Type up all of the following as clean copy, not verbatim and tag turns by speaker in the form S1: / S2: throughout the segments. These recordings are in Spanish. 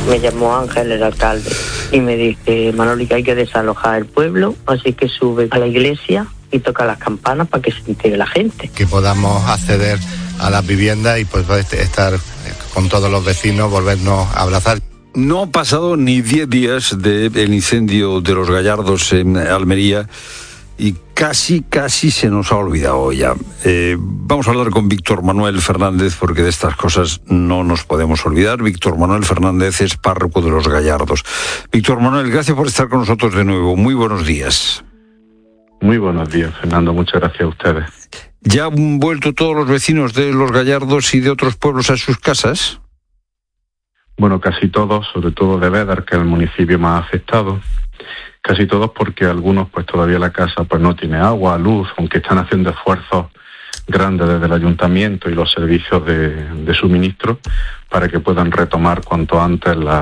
S1: Me llamó Ángel, el alcalde, y me dice: Manoli, que hay que desalojar el pueblo, así que sube a la iglesia y toca las campanas para que se entere la gente.
S2: Que podamos acceder a las viviendas y pues estar con todos los vecinos, volvernos a abrazar.
S3: No han pasado ni 10 días del incendio de los Gallardos en Almería y casi se nos ha olvidado ya. Vamos a hablar con Víctor Manuel Fernández, porque de estas cosas no nos podemos olvidar. Víctor Manuel Fernández es párroco de los Gallardos. Víctor Manuel, gracias por estar con nosotros de nuevo. Muy buenos días.
S4: Muy buenos días, Fernando. Muchas gracias a ustedes.
S3: ¿Ya han vuelto todos los vecinos de los Gallardos y de otros pueblos a sus casas?
S4: Bueno, casi todos, sobre todo de Bédar, que es el municipio más afectado. Casi todos, porque algunos pues todavía la casa pues no tiene agua, luz, aunque están haciendo esfuerzos grandes desde el ayuntamiento y los servicios de suministro para que puedan retomar cuanto antes el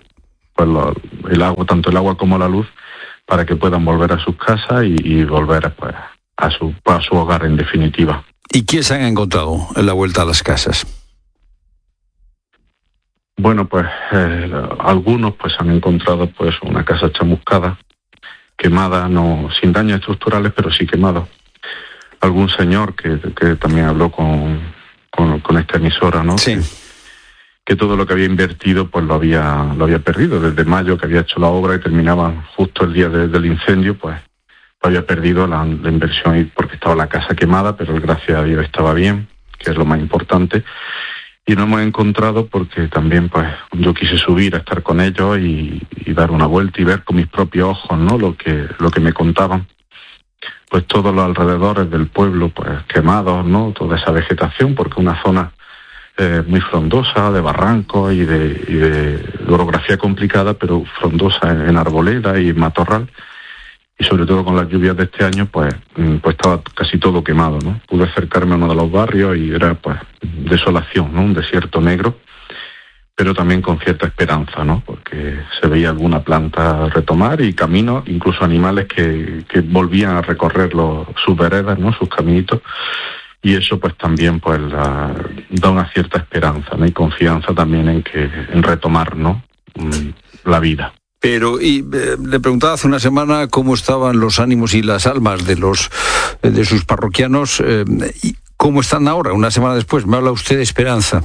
S4: agua, tanto el agua como la luz, para que puedan volver a sus casas y volver pues a su hogar en definitiva.
S3: ¿Y qué se han encontrado en la vuelta a las casas?
S4: Bueno, pues algunos pues han encontrado pues una casa chamuscada, quemada, no sin daños estructurales, pero sí quemado. Algún señor que también habló con esta emisora, ¿no?
S3: Sí.
S4: Que todo lo que había invertido pues lo había perdido. Desde mayo, que había hecho la obra y terminaba justo el día del incendio, pues había perdido la inversión, porque estaba la casa quemada, pero gracias a Dios estaba bien, que es lo más importante. Y nos hemos encontrado porque también pues yo quise subir a estar con ellos y dar una vuelta y ver con mis propios ojos, ¿no? Lo que me contaban. Pues todos los alrededores del pueblo pues quemados, ¿no? Toda esa vegetación, porque una zona muy frondosa, de barrancos y de orografía complicada, pero frondosa en arboleda y matorral. Y sobre todo con las lluvias de este año, pues estaba casi todo quemado, ¿no? Pude acercarme a uno de los barrios y era pues desolación, ¿no? Un desierto negro, pero también con cierta esperanza, ¿no? Porque se veía alguna planta retomar y caminos, incluso animales que volvían a recorrer sus veredas, ¿no? Sus caminitos. Y eso pues también pues da una cierta esperanza, ¿no? Y confianza también en retomar, ¿no? La vida.
S3: Pero le preguntaba hace una semana cómo estaban los ánimos y las almas de sus parroquianos, y cómo están ahora, una semana después. Me habla usted de esperanza.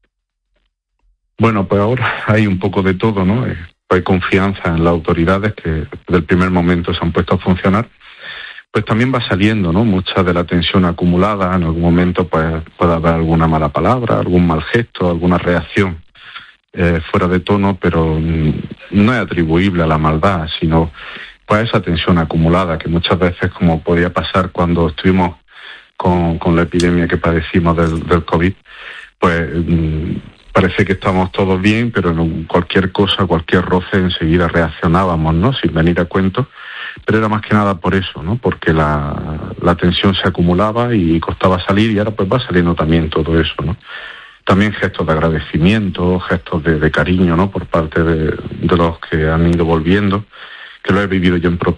S4: Bueno, pues ahora hay un poco de todo, ¿no? Hay confianza en las autoridades que desde el primer momento se han puesto a funcionar. Pues también va saliendo, ¿no? Mucha de la tensión acumulada. En algún momento pues puede haber alguna mala palabra, algún mal gesto, alguna reacción fuera de tono, pero no es atribuible a la maldad, sino pues a esa tensión acumulada que muchas veces, como podía pasar cuando estuvimos con la epidemia que padecimos del COVID, pues parece que estamos todos bien, pero en cualquier cosa, cualquier roce, enseguida reaccionábamos, ¿no? Sin venir a cuento. Pero era más que nada por eso, ¿no? Porque la tensión se acumulaba y costaba salir, y ahora pues va saliendo también todo eso, ¿no? También gestos de agradecimiento, gestos de cariño, ¿no? Por parte de los que han ido volviendo, que lo he vivido yo en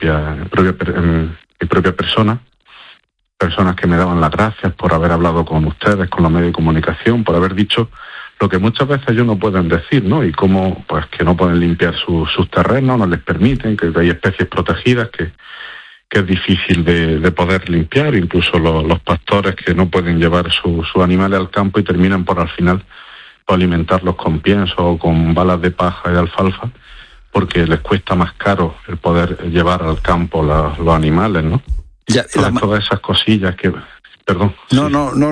S4: mi propia persona. Personas que me daban las gracias por haber hablado con ustedes, con los medios de comunicación, por haber dicho lo que muchas veces ellos no pueden decir, ¿no? Y cómo, pues, que no pueden limpiar sus terrenos, no les permiten, que hay especies protegidas que es difícil de poder limpiar, incluso los pastores que no pueden llevar sus animales al campo y terminan por al final por alimentarlos con pienso o con balas de paja y de alfalfa, porque les cuesta más caro el poder llevar al campo los animales, ¿no?
S3: Ya,
S4: todas esas cosillas que... Perdón.
S3: No.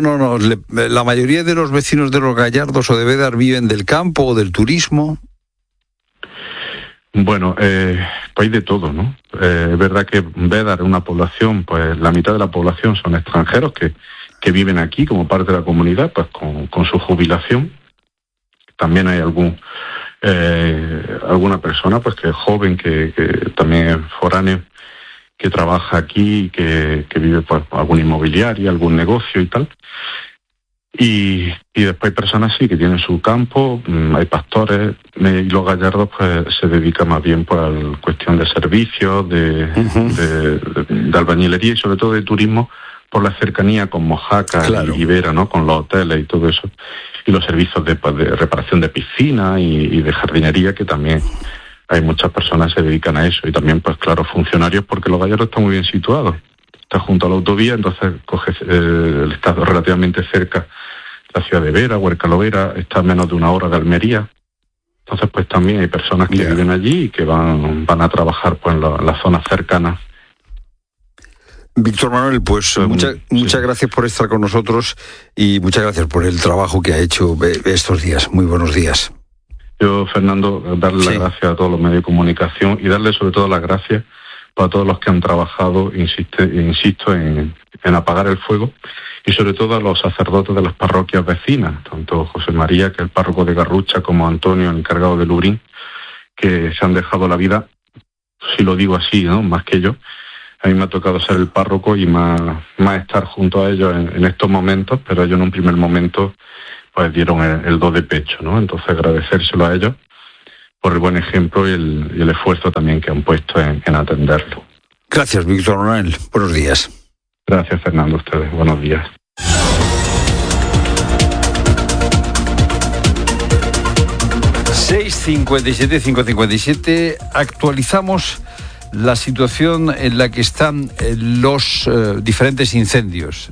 S3: La mayoría de los vecinos de los Gallardos o de Bédar viven del campo o del turismo.
S4: Bueno, pues hay de todo, ¿no? Es verdad que Bédar es una población, pues la mitad de la población son extranjeros que viven aquí como parte de la comunidad, pues con su jubilación. También hay alguna persona pues que es joven, que también es foráneo, que trabaja aquí, que vive pues alguna inmobiliaria, algún negocio y tal. Y después hay personas sí que tienen su campo, hay pastores, y los Gallardos pues se dedican más bien pues a la cuestión de servicios, de albañilería y sobre todo de turismo, por la cercanía con Mojácar,
S3: claro,
S4: y Vera, ¿no? Con los hoteles y todo eso, y los servicios de reparación de piscina y de jardinería, que también hay muchas personas que se dedican a eso, y también, pues claro, funcionarios, porque Los Gallardos está muy bien situado, está junto a la autovía, entonces está relativamente cerca la ciudad de Vera, Huercalovera, está a menos de 1 hora de Almería. Entonces, pues también hay personas que viven allí y que van a trabajar pues en las zonas cercanas.
S3: Víctor Manuel, pues muchas gracias por estar con nosotros y muchas gracias por el trabajo que ha hecho estos días. Muy buenos días.
S4: Yo, Fernando, darle las gracias a todos los medios de comunicación y darle sobre todo las gracias para todos los que han trabajado, insisto, en apagar el fuego, y sobre todo a los sacerdotes de las parroquias vecinas, tanto José María, que es el párroco de Garrucha, como Antonio, el encargado de Lurín, que se han dejado la vida, si lo digo así, ¿no? Más que yo. A mí me ha tocado ser el párroco y más estar junto a ellos en estos momentos, pero ellos en un primer momento pues dieron el do de pecho, ¿no? Entonces agradecérselo a ellos por el buen ejemplo y el esfuerzo también que han puesto en atenderlo.
S3: Gracias, Víctor Manuel. Buenos días.
S4: Gracias, Fernando, a ustedes. Buenos días.
S3: ...6:57, actualizamos la situación en la que están los diferentes incendios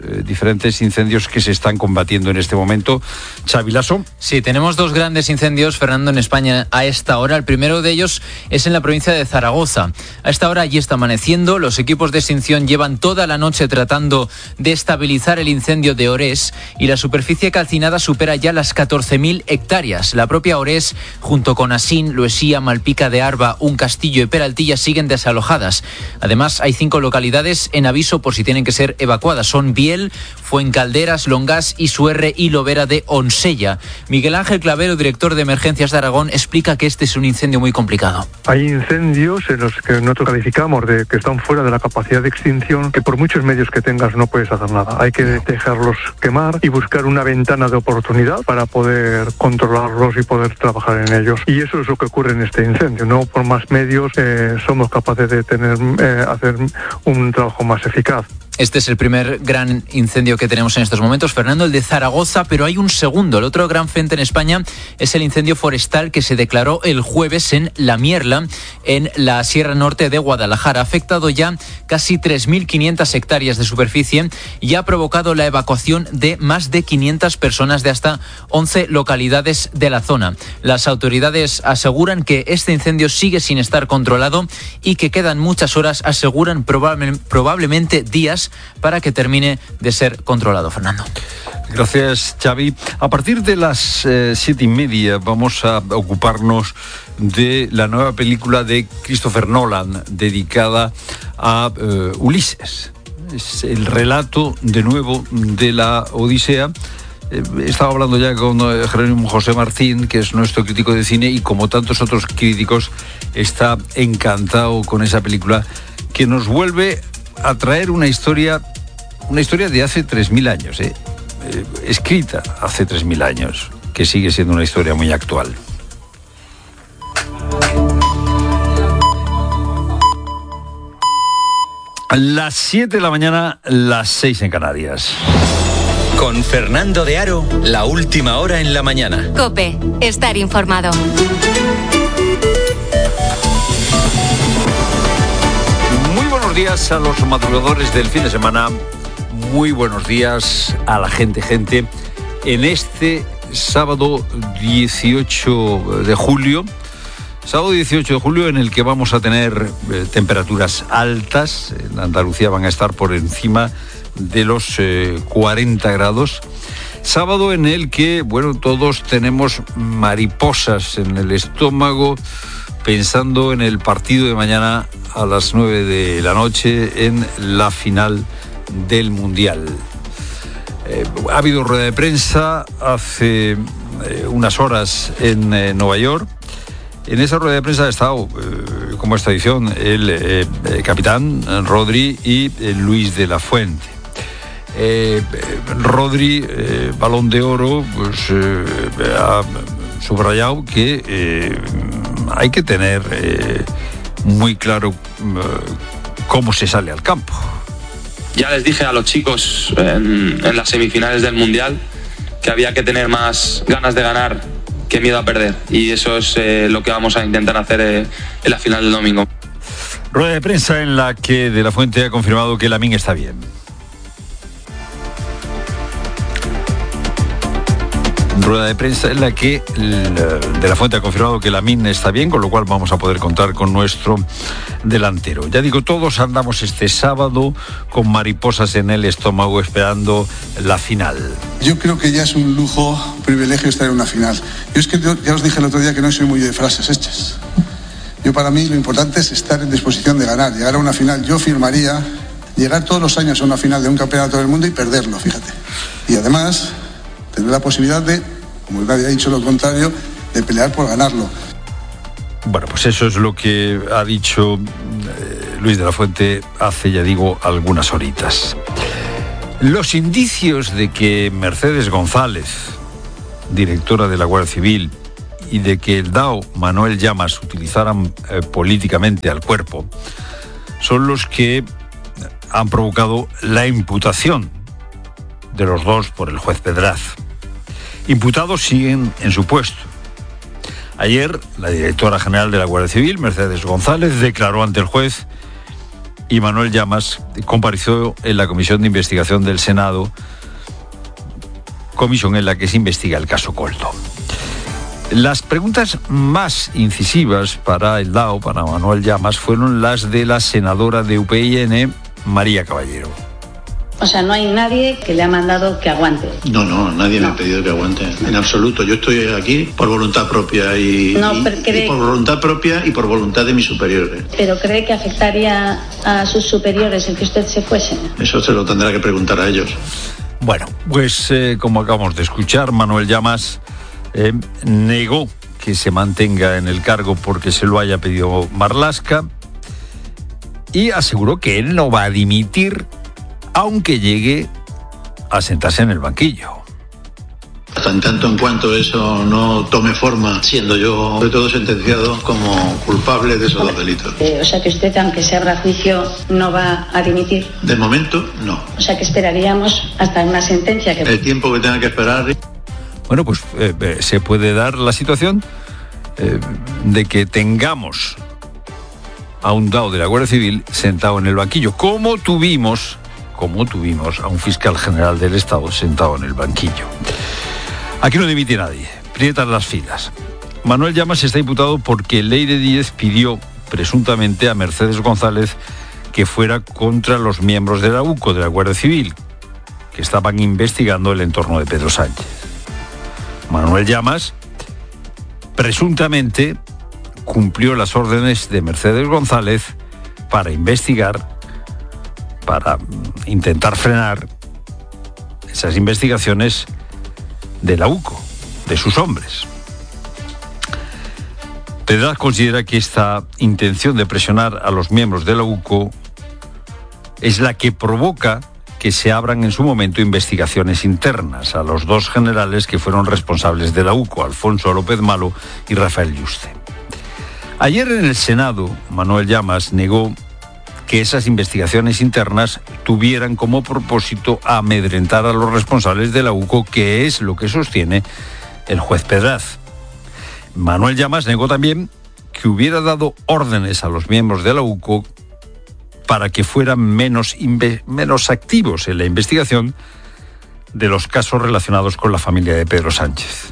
S3: que se están combatiendo en este momento. Xavi Lasso.
S5: Sí, tenemos 2 grandes incendios, Fernando, en España a esta hora. El primero de ellos es en la provincia de Zaragoza. A esta hora allí está amaneciendo. Los equipos de extinción llevan toda la noche tratando de estabilizar el incendio de Orés, y la superficie calcinada supera ya las 14.000 hectáreas. La propia Orés, junto con Asín, Luesía, Malpica de Arba, Un Castillo y Peraltilla, siguen desalojadas. Además, hay 5 localidades en aviso por si tienen que ser evacuadas. Son Biel, Fuencalderas, Longás, Isuerre y Lobera de Onsella. Miguel Ángel Clavero, director de Emergencias de Aragón, explica que este es un incendio muy complicado.
S6: Hay incendios en los que nosotros calificamos de que están fuera de la capacidad de extinción, que por muchos medios que tengas no puedes hacer nada. Hay que dejarlos quemar y buscar una ventana de oportunidad para poder controlarlos y poder trabajar en ellos. Y eso es lo que ocurre en este incendio. No por más medios somos capaces de hacer un trabajo más eficaz.
S5: Este es el primer gran incendio que tenemos en estos momentos, Fernando, el de Zaragoza, pero hay un segundo. El otro gran frente en España es el incendio forestal que se declaró el jueves en La Mierla, en la Sierra Norte de Guadalajara. Ha afectado ya casi 3.500 hectáreas de superficie y ha provocado la evacuación de más de 500 personas de hasta 11 localidades de la zona. Las autoridades aseguran que este incendio sigue sin estar controlado y que quedan muchas horas, aseguran probablemente días, para que termine de ser controlado, Fernando.
S3: Gracias, Xavi. A partir de las 7:30 vamos a ocuparnos de la nueva película de Christopher Nolan dedicada a Ulises. Es el relato de nuevo de la Odisea. Estaba hablando ya con Jerónimo José Martín, que es nuestro crítico de cine, y como tantos otros críticos está encantado con esa película, que nos vuelve a traer una historia de hace 3.000 años, escrita hace 3.000 años, que sigue siendo una historia muy actual. Las 7 de la mañana, las 6 en Canarias.
S7: Con Fernando de Aro, la última hora en la mañana.
S8: COPE, estar informado.
S3: Buenos días a los madrugadores del fin de semana. Muy buenos días a la gente en este sábado 18 de julio. Sábado 18 de julio, en el que vamos a tener temperaturas altas. En Andalucía van a estar por encima de los 40 grados. Sábado en el que, todos tenemos mariposas en el estómago, pensando en el partido de mañana a las 9 de la noche en la final del Mundial. Ha habido rueda de prensa hace unas horas en Nueva York. En esa rueda de prensa ha estado, como esta edición, el capitán Rodri y Luis de la Fuente. Rodri, Balón de Oro, ha subrayado que hay que tener muy claro cómo se sale al campo.
S9: Ya les dije a los chicos en las semifinales del Mundial que había que tener más ganas de ganar que miedo a perder. Y eso es lo que vamos a intentar hacer en la final del domingo.
S3: Rueda de prensa en la que De la Fuente ha confirmado que Lamine está bien. Rueda de prensa en la que De la Fuente ha confirmado que Lamine está bien, con lo cual vamos a poder contar con nuestro delantero. Ya digo, todos andamos este sábado con mariposas en el estómago esperando la final.
S10: Yo creo que ya es un lujo, un privilegio estar en una final. Yo es que ya os dije el otro día que no soy muy de frases hechas. Yo, para mí, lo importante es estar en disposición de ganar, llegar a una final. Yo firmaría llegar todos los años a una final de un campeonato del mundo y perderlo, fíjate. Y además tener la posibilidad de, como nadie ha dicho lo contrario, de pelear por ganarlo.
S3: Bueno, pues eso es lo que ha dicho Luis de la Fuente hace, ya digo, algunas horitas. Los indicios de que Mercedes González, directora de la Guardia Civil, y de que el DAO Manuel Llamas utilizaran políticamente al cuerpo, son los que han provocado la imputación de los dos por el juez Pedraz. Imputados siguen en su puesto. Ayer, la directora general de la Guardia Civil, Mercedes González, declaró ante el juez y Manuel Llamas compareció en la Comisión de Investigación del Senado, comisión en la que se investiga el caso Koldo. Las preguntas más incisivas para el DAO, para Manuel Llamas, fueron las de la senadora de UPyN, María Caballero.
S11: O sea, no hay nadie que le ha mandado que aguante.
S12: No, nadie me ha pedido que aguante, en absoluto. Yo estoy aquí por voluntad propia y por voluntad propia y por voluntad de mis superiores.
S11: ¿Pero cree que afectaría a sus superiores el que usted se fuese?
S12: Eso se lo tendrá que preguntar a ellos.
S3: Bueno, pues como acabamos de escuchar, Manuel Llamas negó que se mantenga en el cargo porque se lo haya pedido Marlaska y aseguró que él no va a dimitir aunque llegue a sentarse en el banquillo.
S12: Hasta en tanto en cuanto eso no tome forma, siendo yo sobre todo sentenciado como culpable de esos dos delitos.
S11: O sea que usted, aunque se abra juicio, no va a dimitir.
S12: De momento, no.
S11: O sea que esperaríamos hasta una sentencia que...
S12: El tiempo que tenga que esperar.
S3: Bueno, pues se puede dar la situación de que tengamos a un DAO de la Guardia Civil sentado en el banquillo, como tuvimos a un fiscal general del Estado sentado en el banquillo. Aquí no dimite nadie, prietan las filas. Manuel Llamas está imputado porque Leire Díez pidió presuntamente a Mercedes González que fuera contra los miembros de la UCO, de la Guardia Civil, que estaban investigando el entorno de Pedro Sánchez. Manuel Llamas presuntamente cumplió las órdenes de Mercedes González para investigar, para intentar frenar esas investigaciones de la UCO, de sus hombres. Pedraz considera que esta intención de presionar a los miembros de la UCO es la que provoca que se abran en su momento investigaciones internas a los dos generales que fueron responsables de la UCO, Alfonso López Malo y Rafael Yuste. Ayer en el Senado, Manuel Llamas negó que esas investigaciones internas tuvieran como propósito amedrentar a los responsables de la UCO, que es lo que sostiene el juez Pedraz. Manuel Llamas negó también que hubiera dado órdenes a los miembros de la UCO para que fueran menos activos en la investigación de los casos relacionados con la familia de Pedro Sánchez.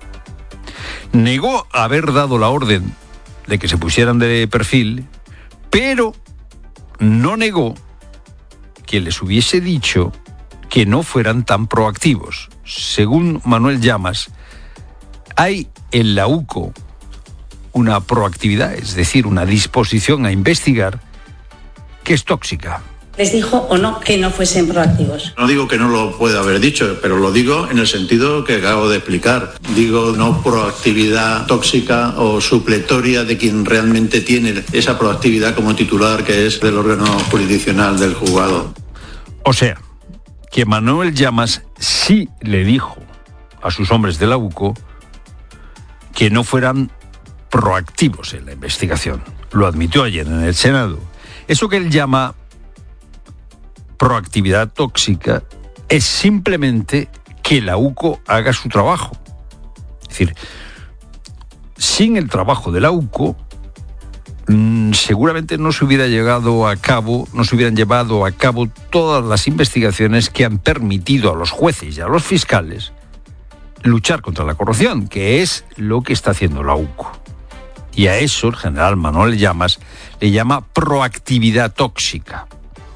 S3: Negó haber dado la orden de que se pusieran de perfil, pero no negó que les hubiese dicho que no fueran tan proactivos. Según Manuel Llamas, hay en la UCO una proactividad, es decir, una disposición a investigar que es tóxica.
S11: ¿Les dijo o no que no fuesen proactivos?
S12: No digo que no lo pueda haber dicho, pero lo digo en el sentido que acabo de explicar. Digo no proactividad tóxica o supletoria de quien realmente tiene esa proactividad como titular, que es del órgano jurisdiccional del juzgado.
S3: O sea, que Manuel Llamas sí le dijo a sus hombres de la UCO que no fueran proactivos en la investigación. Lo admitió ayer en el Senado. Eso que él llama proactividad tóxica es simplemente que la UCO haga su trabajo. Es decir, sin el trabajo de la UCO, seguramente no se hubieran llevado a cabo todas las investigaciones que han permitido a los jueces y a los fiscales luchar contra la corrupción, que es lo que está haciendo la UCO. Y a eso el general Manuel Llamas le llama proactividad tóxica.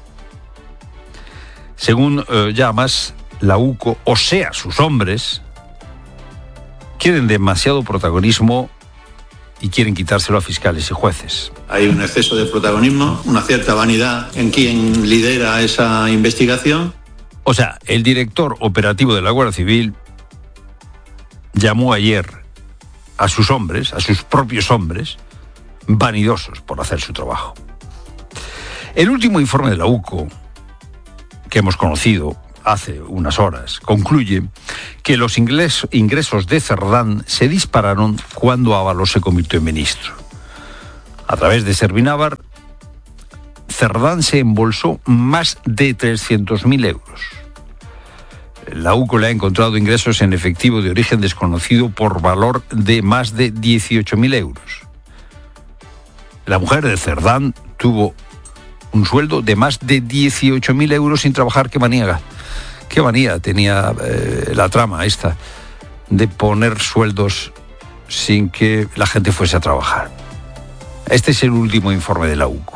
S3: Según Llamas, la UCO, o sea, sus hombres, quieren demasiado protagonismo y quieren quitárselo a fiscales y jueces.
S12: Hay un exceso de protagonismo, una cierta vanidad en quien lidera esa investigación.
S3: O sea, el director operativo de la Guardia Civil llamó ayer a sus hombres, a sus propios hombres, vanidosos por hacer su trabajo. El último informe de la UCO, que hemos conocido hace unas horas, concluye que los ingresos de Cerdán se dispararon cuando Ábalos se convirtió en ministro. A través de Servinávar, Cerdán se embolsó más de 300.000 euros. La UCO le ha encontrado ingresos en efectivo de origen desconocido por valor de más de 18.000 euros. La mujer de Cerdán tuvo un sueldo de más de 18.000 euros sin trabajar. ¡Qué manía tenía la trama esta de poner sueldos sin que la gente fuese a trabajar! Este es el último informe de la UCO.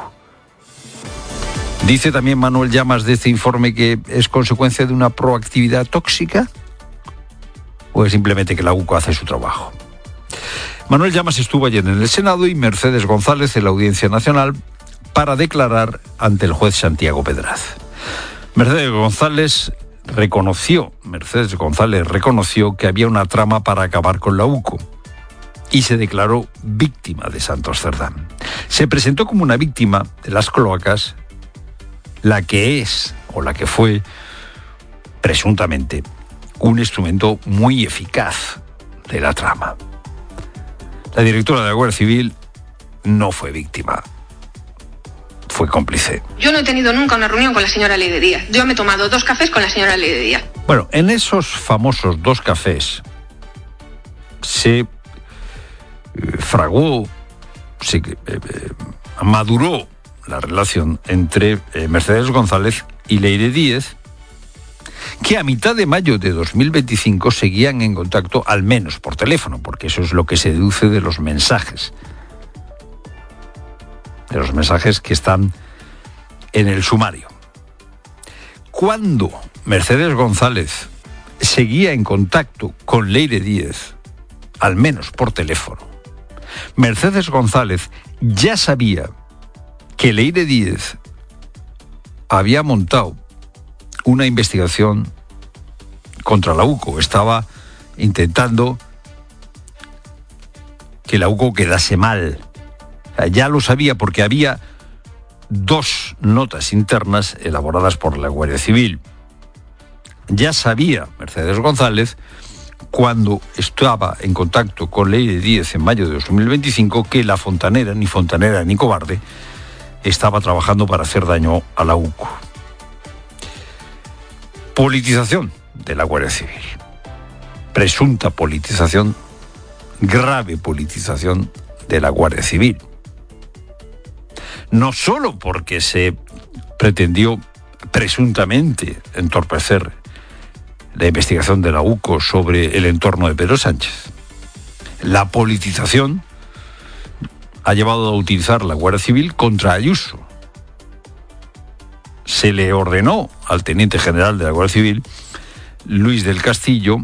S3: Dice también Manuel Llamas de este informe que es consecuencia de una proactividad tóxica, o es simplemente que la UCO hace su trabajo. Manuel Llamas estuvo ayer en el Senado y Mercedes González en la Audiencia Nacional para declarar ante el juez Santiago Pedraz. Mercedes González reconoció que había una trama para acabar con la UCO y se declaró víctima de Santos Cerdán. Se presentó como una víctima de las cloacas, la que es, o la que fue, presuntamente, un instrumento muy eficaz de la trama. La directora de la Guardia Civil no fue víctima, fue cómplice.
S13: Yo no he tenido nunca una reunión con la señora Leire Díaz. Yo me he tomado 2 cafés con la señora Leire Díaz.
S3: Bueno, en esos famosos 2 cafés se fraguó, se maduró la relación entre Mercedes González y Leire Díaz, que a mitad de mayo de 2025 seguían en contacto, al menos por teléfono, porque eso es lo que se deduce de los mensajes. De los mensajes que están en el sumario. Cuando Mercedes González seguía en contacto con Leire Díaz, al menos por teléfono, Mercedes González ya sabía que Leire Díaz había montado una investigación contra la UCO. Estaba intentando que la UCO quedase mal. Ya lo sabía porque había 2 notas internas elaboradas por la Guardia Civil. Ya sabía Mercedes González, cuando estaba en contacto con Leire Díaz en mayo de 2025, que la fontanera ni cobarde, estaba trabajando para hacer daño a la UCO. Politización de la Guardia Civil. Presunta politización, grave politización de la Guardia Civil. No solo porque se pretendió presuntamente entorpecer la investigación de la UCO sobre el entorno de Pedro Sánchez. La politización ha llevado a utilizar la Guardia Civil contra Ayuso. Se le ordenó al teniente general de la Guardia Civil, Luis del Castillo,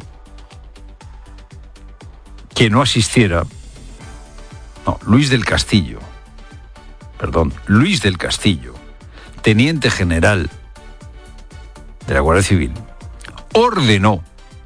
S3: que no asistiera. Luis del Castillo, teniente general de la Guardia Civil, ordenó,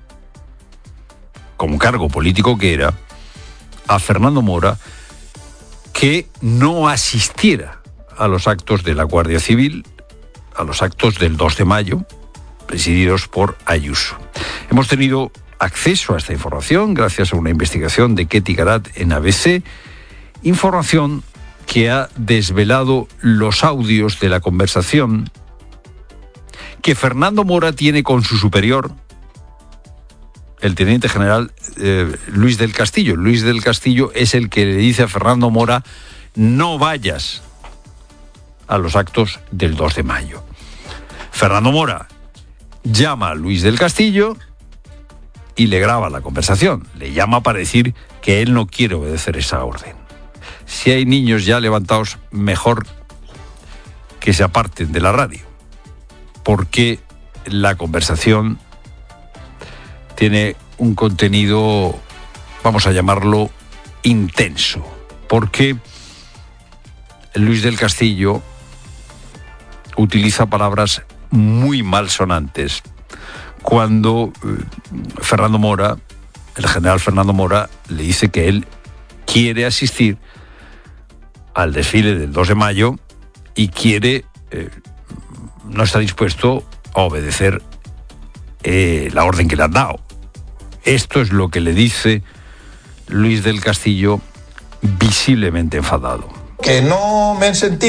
S3: como cargo político que era, a Fernando Mora que no asistiera a los actos de la Guardia Civil, a los actos del 2 de mayo, presididos por Ayuso. Hemos tenido acceso a esta información gracias a una investigación de Ketty Garat en ABC, información que ha desvelado los audios de la conversación que Fernando Mora tiene con su superior, el teniente general Luis del Castillo. Luis del Castillo es el que le dice a Fernando Mora: no vayas a los actos del 2 de mayo. Fernando Mora llama a Luis del Castillo y le graba la conversación. Le llama para decir que él no quiere obedecer esa orden. Si hay niños ya levantados, mejor que se aparten de la radio, porque la conversación tiene un contenido, vamos a llamarlo, intenso, porque Luis del Castillo utiliza palabras muy malsonantes cuando Fernando Mora, el general Fernando Mora, le dice que él quiere asistir al desfile del 2 de mayo y no está dispuesto a obedecer la orden que le han dado. Esto es lo que le dice Luis del Castillo, visiblemente enfadado.
S14: Que no me he sentido